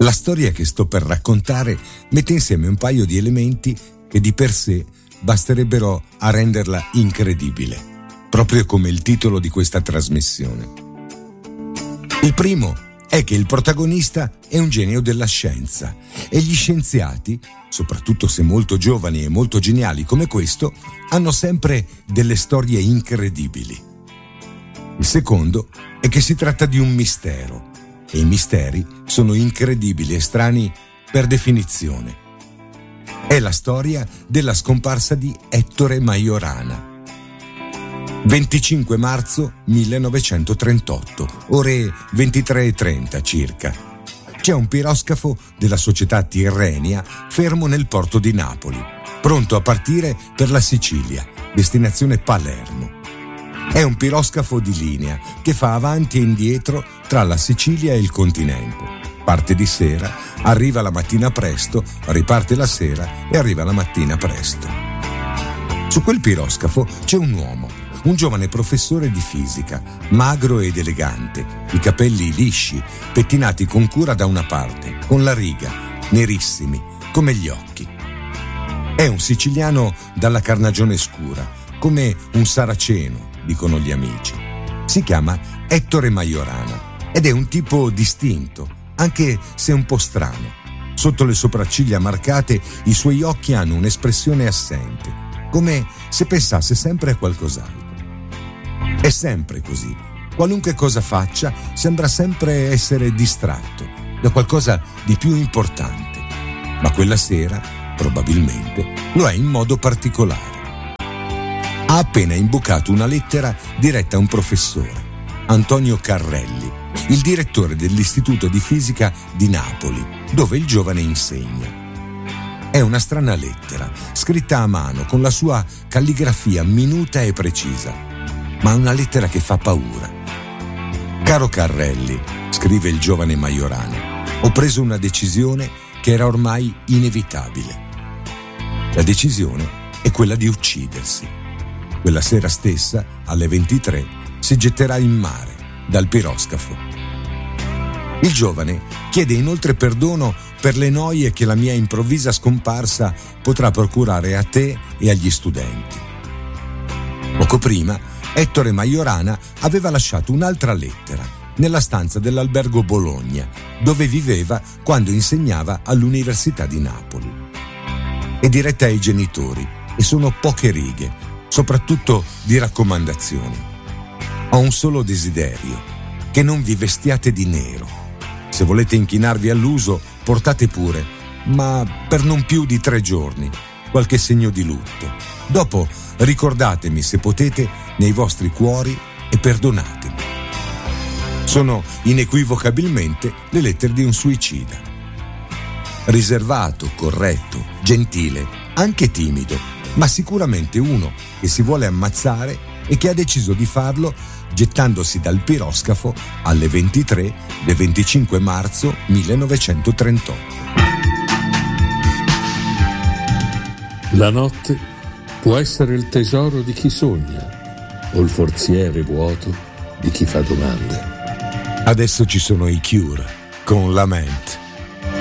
La storia che sto per raccontare mette insieme un paio di elementi che di per sé basterebbero a renderla incredibile, proprio come il titolo di questa trasmissione. Il primo è che il protagonista è un genio della scienza e gli scienziati, soprattutto se molto giovani e molto geniali come questo, hanno sempre delle storie incredibili. Il secondo è che si tratta di un mistero e i misteri sono incredibili e strani per definizione. È la storia della scomparsa di Ettore Majorana. 25 marzo 1938, ore 23:30 circa. C'è un piroscafo della società Tirrenia fermo nel porto di Napoli, pronto a partire per la Sicilia, destinazione Palermo. È un piroscafo di linea che fa avanti e indietro tra la Sicilia e il continente. Parte di sera, arriva la mattina presto, riparte la sera e arriva la mattina presto. Su quel piroscafo c'è un uomo, un giovane professore di fisica, magro ed elegante, i capelli lisci, pettinati con cura da una parte, con la riga, nerissimi, come gli occhi. È un siciliano dalla carnagione scura, come un saraceno, dicono gli amici. Si chiama Ettore Majorana ed è un tipo distinto, anche se un po' strano. Sotto le sopracciglia marcate i suoi occhi hanno un'espressione assente, come se pensasse sempre a qualcos'altro. È sempre così. Qualunque cosa faccia sembra sempre essere distratto da qualcosa di più importante. Ma quella sera, probabilmente, lo è in modo particolare. Ha appena imbucato una lettera diretta a un professore, Antonio Carrelli, il direttore dell'Istituto di Fisica di Napoli, dove il giovane insegna. È una strana lettera, scritta a mano con la sua calligrafia minuta e precisa, ma una lettera che fa paura. Caro Carrelli, scrive il giovane Majorana, ho preso una decisione che era ormai inevitabile. La decisione è quella di uccidersi. Quella sera stessa, alle 23, si getterà in mare, dal piroscafo. Il giovane chiede inoltre perdono per le noie che la mia improvvisa scomparsa potrà procurare a te e agli studenti. Poco prima, Ettore Majorana aveva lasciato un'altra lettera nella stanza dell'albergo Bologna, dove viveva quando insegnava all'Università di Napoli. È diretta ai genitori e sono poche righe, soprattutto di raccomandazioni. Ho un solo desiderio, che non vi vestiate di nero. Se volete inchinarvi all'uso, portate pure, ma per non più di 3 giorni, qualche segno di lutto. Dopo ricordatemi, se potete, nei vostri cuori e perdonatemi. Sono inequivocabilmente le lettere di un suicida. Riservato, corretto, gentile, anche timido, ma sicuramente uno che si vuole ammazzare e che ha deciso di farlo gettandosi dal piroscafo alle 23 del 25 marzo 1938. La notte può essere il tesoro di chi sogna o il forziere vuoto di chi fa domande. Adesso ci sono i Cure con Lament.